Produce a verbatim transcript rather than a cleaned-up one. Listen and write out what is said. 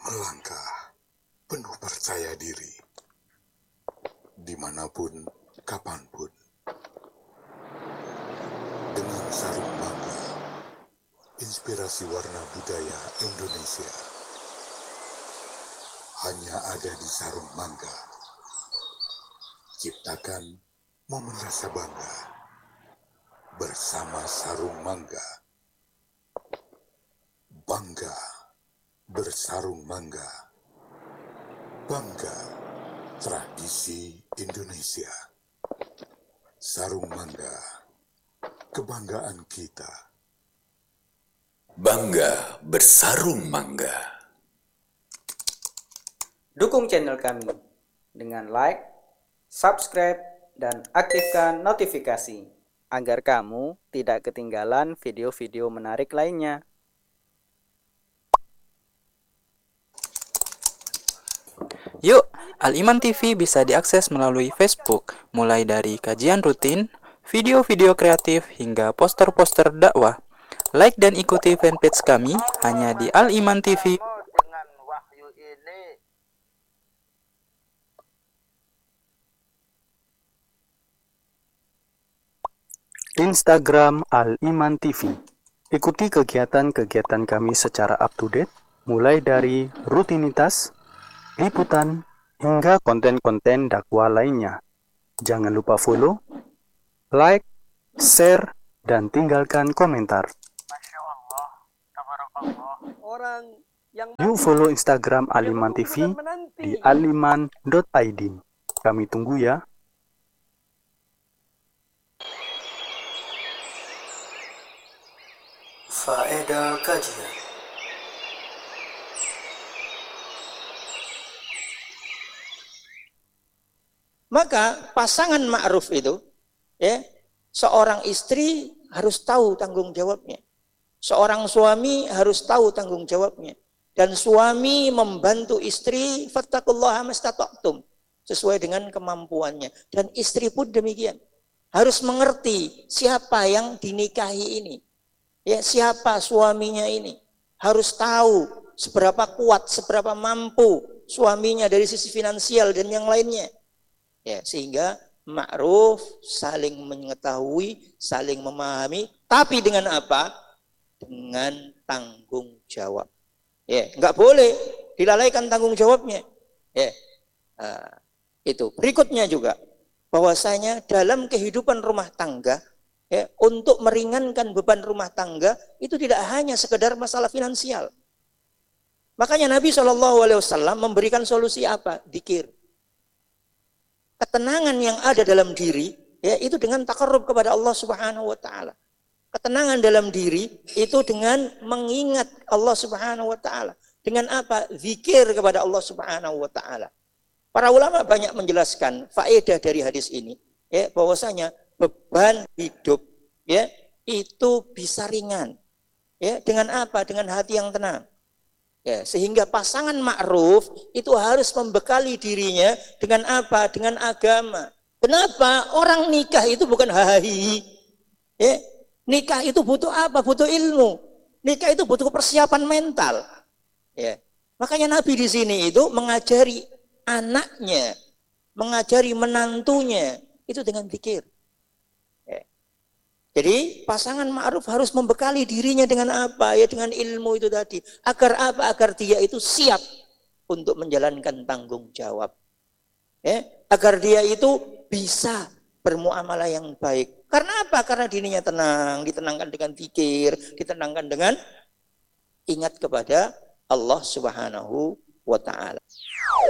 Melangkah penuh percaya diri, dimanapun, kapanpun. Dengan sarung mangga, inspirasi warna budaya Indonesia. Hanya ada di sarung mangga. Ciptakan momen rasa bangga bersama sarung mangga. Bangga bersarung mangga. Bangga tradisi Indonesia. Sarung mangga, kebanggaan kita. Bangga bersarung mangga. Dukung channel kami dengan like, subscribe, dan aktifkan notifikasi agar kamu tidak ketinggalan video-video menarik lainnya. Yuk, Al-Iman T V bisa diakses melalui Facebook, mulai dari kajian rutin, video-video kreatif, hingga poster-poster dakwah. Like dan ikuti fanpage kami hanya di Al-Iman T V. Dengan wahyu ini, Instagram Al-Iman T V. Ikuti kegiatan-kegiatan kami secara up-to-date, mulai dari rutinitas, liputan, hingga konten-konten dakwah lainnya. Jangan lupa follow, like, share, dan tinggalkan komentar. Masya Allah, tabarakallah. Orang yang Yuk follow Instagram Al-Iman T V di aliman dot i d. Kami tunggu ya. Faedah kajian. Maka pasangan ma'ruf itu, ya, seorang istri harus tahu tanggung jawabnya. Seorang suami harus tahu tanggung jawabnya. Dan suami membantu istri, fattaqullaha mastata'tum, sesuai dengan kemampuannya. Dan istri pun demikian. Harus mengerti siapa yang dinikahi ini. Ya, siapa suaminya ini. Harus tahu seberapa kuat, seberapa mampu suaminya dari sisi finansial dan yang lainnya. Ya, sehingga ma'ruf, saling mengetahui, saling memahami, tapi dengan apa? Dengan tanggung jawab. Ya, enggak boleh dilalaikan tanggung jawabnya. Ya. Nah, itu. Berikutnya juga bahwasanya dalam kehidupan rumah tangga, ya, untuk meringankan beban rumah tangga itu tidak hanya sekedar masalah finansial. Makanya Nabi shallallahu alaihi wasallam memberikan solusi apa? Dzikir. Ketenangan yang ada dalam diri, ya, itu dengan takarrub kepada Allah Subhanahu wa taala. Ketenangan dalam diri itu dengan mengingat Allah Subhanahu wa taala. Dengan apa? Zikir kepada Allah Subhanahu wa taala. Para ulama banyak menjelaskan faedah dari hadis ini, ya, bahwasanya beban hidup, ya, itu bisa ringan. Ya, dengan apa? Dengan hati yang tenang. Ya, sehingga pasangan ma'ruf itu harus membekali dirinya dengan apa? Dengan agama. Kenapa? Orang nikah itu bukan hahi. Ya, nikah itu butuh apa? Butuh ilmu. Nikah itu butuh persiapan mental. Ya. Makanya Nabi di sini itu mengajari anaknya, mengajari menantunya itu dengan zikir. Jadi pasangan ma'ruf harus membekali dirinya dengan apa? Ya, dengan ilmu itu tadi. Agar apa? Agar dia itu siap untuk menjalankan tanggung jawab. Ya, agar dia itu bisa bermuamalah yang baik. Karena apa? Karena dirinya tenang, ditenangkan dengan zikir, ditenangkan dengan ingat kepada Allah Subhanahu wa taala.